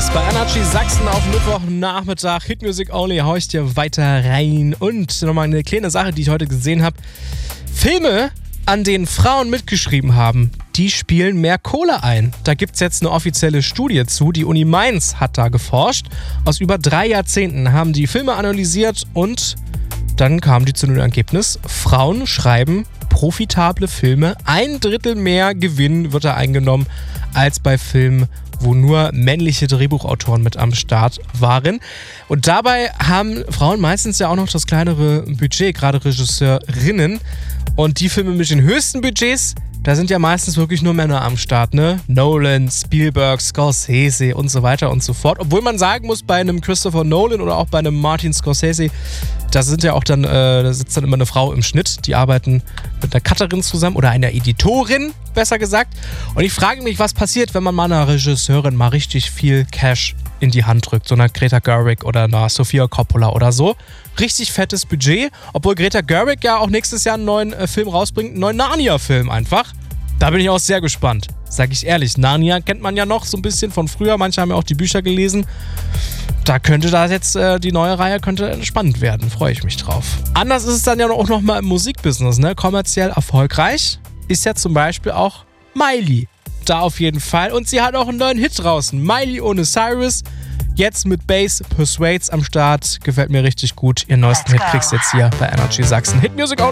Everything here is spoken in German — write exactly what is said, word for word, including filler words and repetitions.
bei Energy Sachsen auf Mittwochnachmittag. Hitmusic Only, hau ich dir weiter rein. Und nochmal eine kleine Sache, die ich heute gesehen habe. Filme, an denen Frauen mitgeschrieben haben, die spielen mehr Kohle ein. Da gibt es jetzt eine offizielle Studie zu. Die Uni Mainz hat da geforscht. Aus über drei Jahrzehnten haben die Filme analysiert und dann kamen die zu dem Ergebnis, Frauen schreiben profitable Filme. Ein Drittel mehr Gewinn wird da eingenommen als bei Filmen, wo nur männliche Drehbuchautoren mit am Start waren. Und dabei haben Frauen meistens ja auch noch das kleinere Budget, gerade Regisseurinnen. Und die Filme mit den höchsten Budgets, da sind ja meistens wirklich nur Männer am Start, ne? Nolan, Spielberg, Scorsese und so weiter und so fort. Obwohl man sagen muss, bei einem Christopher Nolan oder auch bei einem Martin Scorsese, da sind ja auch dann, äh, da sitzt dann immer eine Frau im Schnitt. Die arbeiten mit einer Cutterin zusammen oder einer Editorin, besser gesagt. Und ich frage mich, was passiert, wenn man mal einer Regisseurin mal richtig viel Cash in die Hand drückt. So einer Greta Gerwig oder einer Sofia Coppola oder so. Richtig fettes Budget. Obwohl Greta Gerwig ja auch nächstes Jahr einen neuen äh, Film rausbringt. Einen neuen Narnia-Film einfach. Da bin ich auch sehr gespannt. Sag ich ehrlich. Narnia kennt man ja noch so ein bisschen von früher. Manche haben ja auch die Bücher gelesen. Da könnte da jetzt äh, die neue Reihe könnte spannend werden. Freue ich mich drauf. Anders ist es dann ja auch noch mal im Musikbusiness, ne? Kommerziell erfolgreich ist ja zum Beispiel auch Miley. Da auf jeden Fall. Und sie hat auch einen neuen Hit draußen. Miley ohne Cyrus. Jetzt mit Bass Persuades am Start. Gefällt mir richtig gut. Ihren neuesten Hit kriegst du jetzt hier bei Energy Sachsen. Hitmusic Only.